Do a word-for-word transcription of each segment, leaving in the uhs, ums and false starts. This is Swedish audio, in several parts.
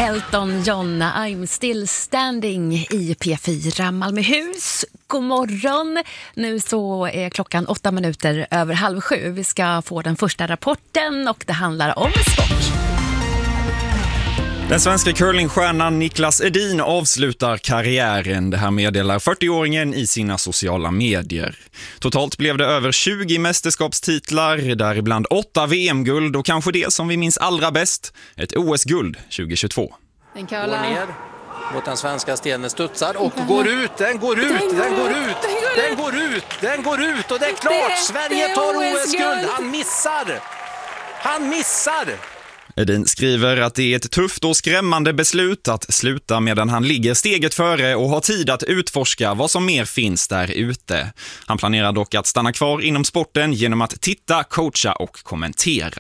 Elton John, I'm still standing i P fyra Malmöhus. God morgon. Nu så är klockan åtta minuter över halv sju. Vi ska få den första rapporten och det handlar om sport. Den svenska curlingstjärnan Niklas Edin avslutar karriären. Det här meddelar fyrtioåringen i sina sociala medier. Totalt blev det över tjugo mästerskapstitlar, däribland åtta V M-guld och kanske det som vi minns allra bäst, ett O S-guld tjugohundratjugotvå. Den går ner mot den svenska stenen, studsar och går ut, den går ut, den, den går ut, den går ut, den går ut och det är klart, det, Sverige det tar O S-guld, han missar, han missar. Edin skriver att det är ett tufft och skrämmande beslut att sluta medan han ligger steget före och har tid att utforska vad som mer finns där ute. Han planerar dock att stanna kvar inom sporten genom att titta, coacha och kommentera.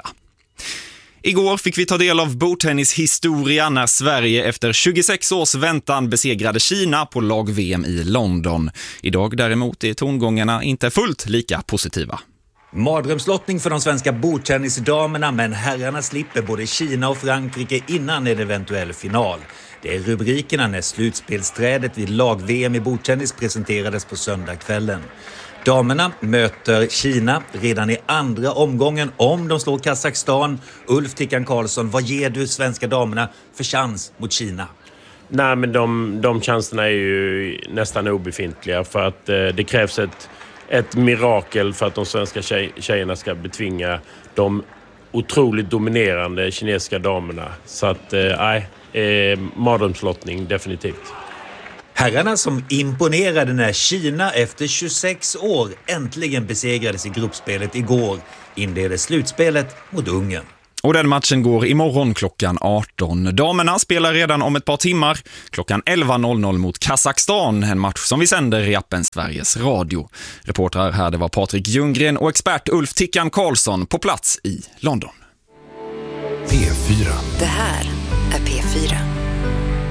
Igår fick vi ta del av bordtennishistoria när Sverige efter tjugosex års väntan besegrade Kina på lag-V M i London. Idag däremot är tongångarna inte fullt lika positiva. Mardrömslottning för de svenska bordtennisdamerna, men herrarna slipper både Kina och Frankrike innan en eventuell final. Det är rubrikerna när slutspelsträdet vid lag-V M i bordtennis presenterades på söndagskvällen. Damerna möter Kina redan i andra omgången om de slår Kazakstan. Ulf Tickan Karlsson, vad ger du svenska damerna för chans mot Kina? Nej, men de, de chanserna är ju nästan obefintliga för att eh, det krävs ett Ett mirakel för att de svenska tjej, tjejerna ska betvinga de otroligt dominerande kinesiska damerna. Så att, nej, eh, mardrömslottning definitivt. Herrarna som imponerade när Kina efter tjugosex år äntligen besegrades i gruppspelet igår inledde slutspelet mot Ungern. Och den matchen går imorgon klockan arton. Damerna spelar redan om ett par timmar klockan elva mot Kazakstan. En match som vi sänder i appen Sveriges Radio. Reportrar här det var Patrik Ljunggren och expert Ulf Tickan Karlsson på plats i London. P fyra. Det här är P fyra.